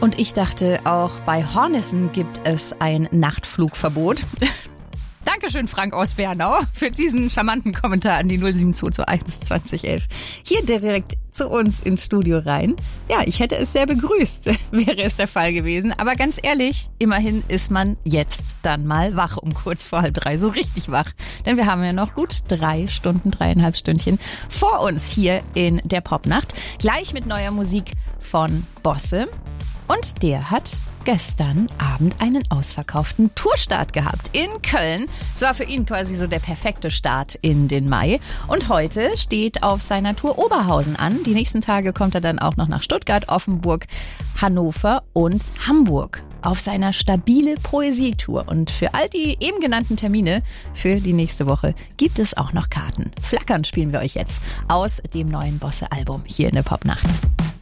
Und ich dachte, auch bei Hornissen gibt es ein Nachtflugverbot. Dankeschön, Frank aus Bernau, für diesen charmanten Kommentar an die 07221 2011. Hier direkt zu uns ins Studio rein. Ja, ich hätte es sehr begrüßt, wäre es der Fall gewesen. Aber ganz ehrlich, immerhin ist man jetzt dann mal wach um kurz vor 2:30, so richtig wach. Denn wir haben ja noch gut 3 Stunden, 3,5 Stündchen vor uns hier in der Popnacht. Gleich mit neuer Musik von Bosse. Und der hat gestern Abend einen ausverkauften Tourstart gehabt in Köln. Es war für ihn quasi so der perfekte Start in den Mai. Und heute steht auf seiner Tour Oberhausen an. Die nächsten Tage kommt er dann auch noch nach Stuttgart, Offenburg, Hannover und Hamburg auf seiner stabile Poesietour. Und für all die eben genannten Termine für die nächste Woche gibt es auch noch Karten. Flackern spielen wir euch jetzt aus dem neuen Bosse-Album hier in der Popnacht.